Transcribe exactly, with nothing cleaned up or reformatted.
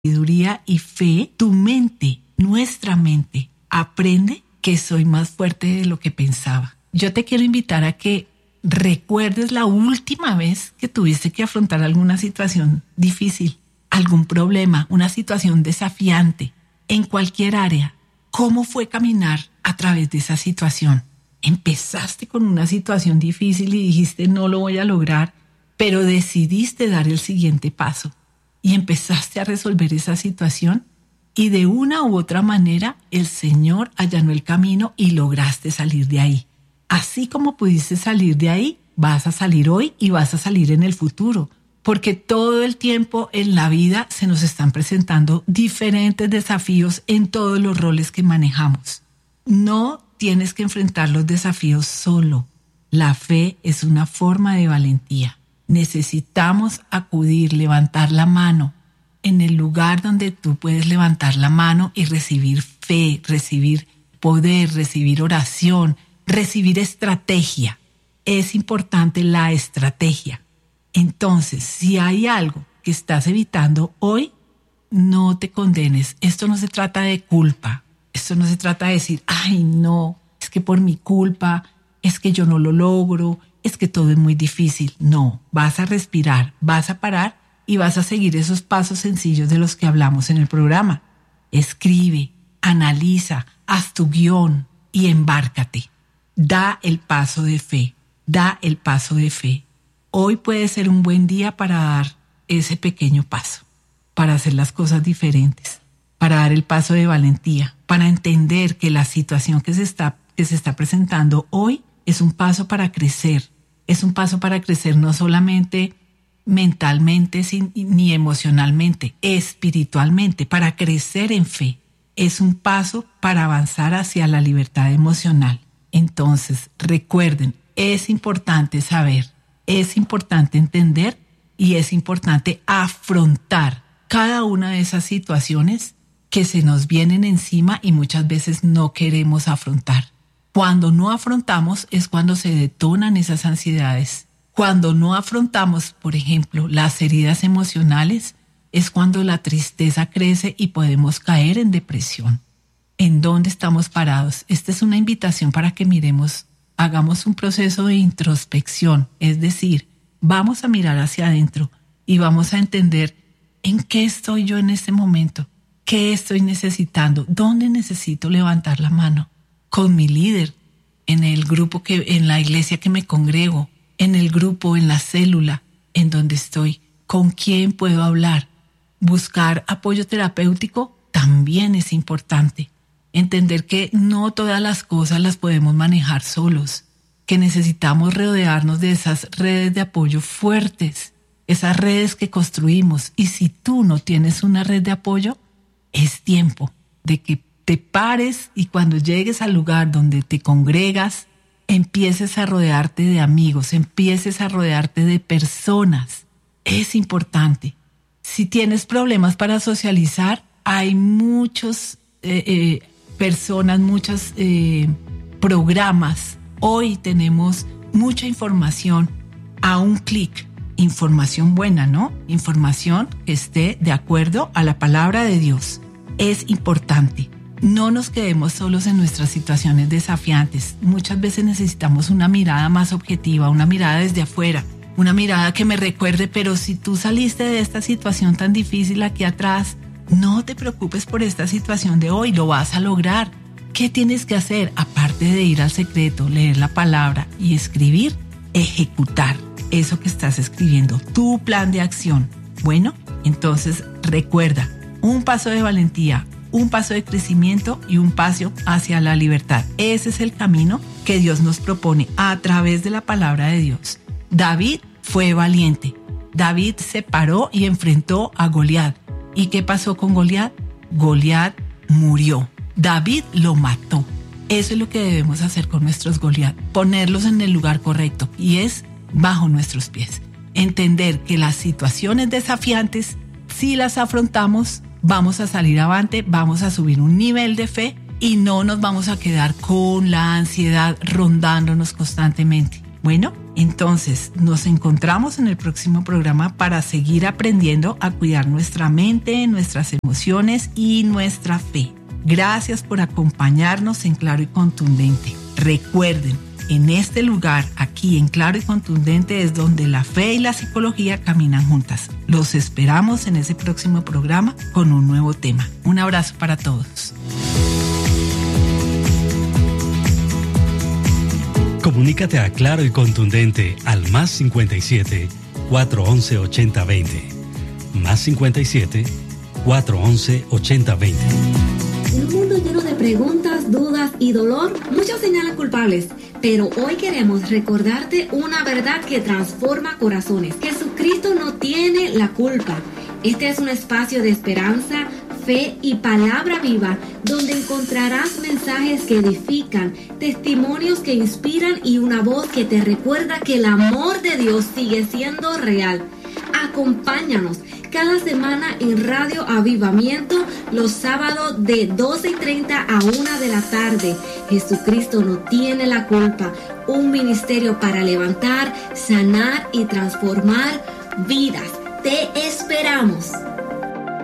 sabiduría y fe, tu mente, nuestra mente, aprende que soy más fuerte de lo que pensaba. Yo te quiero invitar a que recuerdes la última vez que tuviste que afrontar alguna situación difícil, algún problema, una situación desafiante, en cualquier área. ¿Cómo fue caminar a través de esa situación? Empezaste con una situación difícil y dijiste no lo voy a lograr, pero decidiste dar el siguiente paso y empezaste a resolver esa situación y de una u otra manera el Señor allanó el camino y lograste salir de ahí. Así como pudiste salir de ahí, vas a salir hoy y vas a salir en el futuro, porque todo el tiempo en la vida se nos están presentando diferentes desafíos en todos los roles que manejamos. No tienes que enfrentar los desafíos solo. La fe es una forma de valentía. Necesitamos acudir, levantar la mano en el lugar donde tú puedes levantar la mano y recibir fe, recibir poder, recibir oración, recibir estrategia. Es importante la estrategia. Entonces, si hay algo que estás evitando hoy, no te condenes. Esto no se trata de culpa. Esto no se trata de decir, ay, no, es que por mi culpa, es que yo no lo logro, es que todo es muy difícil. No, vas a respirar, vas a parar y vas a seguir esos pasos sencillos de los que hablamos en el programa. Escribe, analiza, haz tu guión y embárcate. Da el paso de fe, da el paso de fe. Hoy puede ser un buen día para dar ese pequeño paso, para hacer las cosas diferentes, para dar el paso de valentía, para entender que la situación que se está, que se está presentando hoy es un paso para crecer, es un paso para crecer no solamente mentalmente sin, ni emocionalmente, espiritualmente, para crecer en fe. Es un paso para avanzar hacia la libertad emocional. Entonces, recuerden, es importante saber, es importante entender y es importante afrontar cada una de esas situaciones que se nos vienen encima y muchas veces no queremos afrontar. Cuando no afrontamos es cuando se detonan esas ansiedades. Cuando no afrontamos, por ejemplo, las heridas emocionales, es cuando la tristeza crece y podemos caer en depresión. ¿En dónde estamos parados? Esta es una invitación para que miremos, hagamos un proceso de introspección, es decir, vamos a mirar hacia adentro y vamos a entender en qué estoy yo en este momento, qué estoy necesitando, dónde necesito levantar la mano. Con mi líder, en el grupo que, en la iglesia que me congrego, en el grupo, en la célula, en donde estoy, ¿con quién puedo hablar? Buscar apoyo terapéutico también es importante. Entender que no todas las cosas las podemos manejar solos, que necesitamos rodearnos de esas redes de apoyo fuertes, esas redes que construimos. Y si tú no tienes una red de apoyo, es tiempo de que te pares y cuando llegues al lugar donde te congregas, empieces a rodearte de amigos, empieces a rodearte de personas. Es importante. Si tienes problemas para socializar, hay muchos eh, eh, personas, muchos eh, programas. Hoy tenemos mucha información a un clic. Información buena, ¿no? Información que esté de acuerdo a la palabra de Dios. Es importante. No nos quedemos solos en nuestras situaciones desafiantes. Muchas veces necesitamos una mirada más objetiva, una mirada desde afuera, una mirada que me recuerde, pero si tú saliste de esta situación tan difícil aquí atrás, no te preocupes por esta situación de hoy, lo vas a lograr. ¿Qué tienes que hacer? Aparte de ir al secreto, leer la palabra y escribir, ejecutar eso que estás escribiendo, tu plan de acción. Bueno, entonces recuerda, un paso de valentía, un paso de crecimiento y un paso hacia la libertad. Ese es el camino que Dios nos propone a través de la palabra de Dios. David fue valiente. David se paró y enfrentó a Goliat. ¿Y qué pasó con Goliat? Goliat murió. David lo mató. Eso es lo que debemos hacer con nuestros Goliat, ponerlos en el lugar correcto y es bajo nuestros pies. Entender que las situaciones desafiantes, si las afrontamos, vamos a salir avante, vamos a subir un nivel de fe y no nos vamos a quedar con la ansiedad rondándonos constantemente. Bueno, Entonces, nos encontramos en el próximo programa para seguir aprendiendo a cuidar nuestra mente, nuestras emociones y nuestra fe. Gracias por acompañarnos en Claro y Contundente. Recuerden, en este lugar, aquí en Claro y Contundente, es donde la fe y la psicología caminan juntas. Los esperamos en ese próximo programa con un nuevo tema. Un abrazo para todos. Comunícate a Claro y Contundente al más cincuenta y siete, cuatrocientos once, ochenta veinte. Más cincuenta y siete, cuatrocientos once, ochenta veinte. En un mundo lleno de preguntas, dudas y dolor, muchos señalan culpables. Pero hoy queremos recordarte una verdad que transforma corazones. Jesucristo no tiene la culpa. Este es un espacio de esperanza, fe y palabra viva, donde encontrarás mensajes que edifican, testimonios que inspiran y una voz que te recuerda que el amor de Dios sigue siendo real. Acompáñanos cada semana en Radio Avivamiento los sábados de doce y treinta a una de la tarde. Jesucristo no tiene la culpa. Un ministerio para levantar, sanar y transformar vidas. Te esperamos.